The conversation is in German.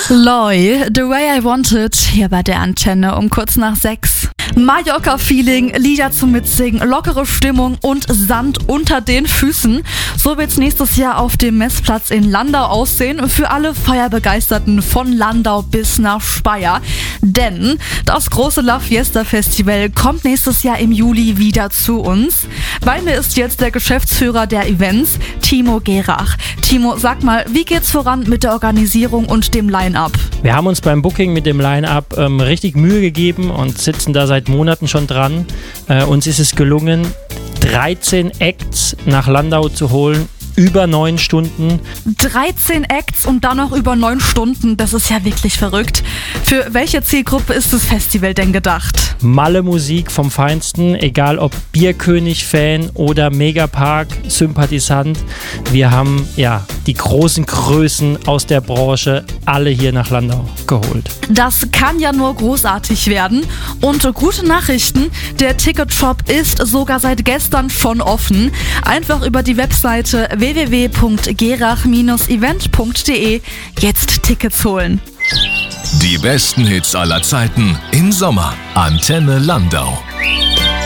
Loy, The Way I Want It, hier bei der Antenne um kurz nach 6. Mallorca-Feeling, Lieder zum Mitsingen, lockere Stimmung und Sand unter den Füßen. So wird's nächstes Jahr auf dem Messplatz in Landau aussehen, für alle Feuerbegeisterten von Landau bis nach Speyer. Denn das große La Fiesta Festival kommt nächstes Jahr im Juli wieder zu uns. Bei mir ist jetzt der Geschäftsführer der Events, Timo Gerach. Timo, sag mal, wie geht's voran mit der Organisierung und dem Line-Up? Wir haben uns beim Booking mit dem Line-Up richtig Mühe gegeben und sitzen da seit Monaten schon dran. Uns ist es gelungen, 13 Acts nach Landau zu holen. Über 9 Stunden. 13 Acts und dann noch über 9 Stunden, das ist ja wirklich verrückt. Für welche Zielgruppe ist das Festival denn gedacht? Malle-Musik vom Feinsten, egal ob Bierkönig-Fan oder Megapark-Sympathisant. Wir haben die großen Größen aus der Branche alle hier nach Landau geholt. Das kann ja nur großartig werden. Und gute Nachrichten, der Ticketshop ist sogar seit gestern schon offen. Einfach über die Webseite www.gerach-event.de jetzt Tickets holen. Die besten Hits aller Zeiten im Sommer. Antenne Landau.